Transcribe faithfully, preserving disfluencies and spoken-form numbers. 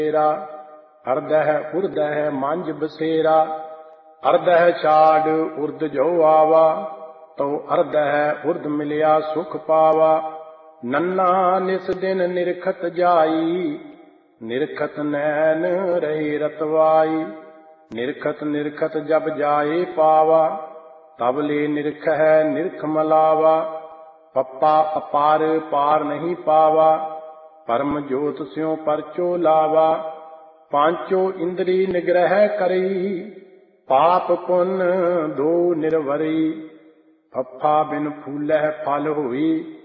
ਬਸੇਰਾ। ਅਰਦਹ ਉਰਦਹ ਮੰਝ ਬਸੇਰਾ। ਅਰਦਹ ਛਾੜ ਉਰਦ ਜੋ ਆਵਾ। ਤਉ ਅਰਦਹ ਉਰਦ ਮਿਲਿਆ ਸੁਖ ਪਾਵਾ। ਨੰਨਾ ਨਿਸ ਦਿਨ ਨਿਰਖਤ ਜਾਈ। ਨਿਰਖਤ ਨੈਣ ਰਹੇ ਰਤਵਾਈ। ਨਿਰਖਤ ਨਿਰਖਤ ਜਬ ਜਾਏ ਪਾਵਾ। ਤਬ ਲੈ ਨਿਰਖ ਹੈ ਨਿਰਖ ਮਲਾਵਾ। ਪੱਪਾ ਅਪਾਰ ਪਾਰ ਨਹੀਂ ਪਾਵਾ। ਪਰਮ ਜੋਤ ਸਿਉ ਪਰਚੋ ਲਾਵਾ। ਪਾਂਚੋ ਇੰਦਰੀ ਨਿਗ੍ਰਹਿ ਕਰੀ। ਪਾਪ ਪੁੰਨ ਦੋ ਨਿਰਵਰੀ। ਫੱਫਾ ਬਿਨ ਫੂਲਹਿ ਫਲ ਹੋਈ।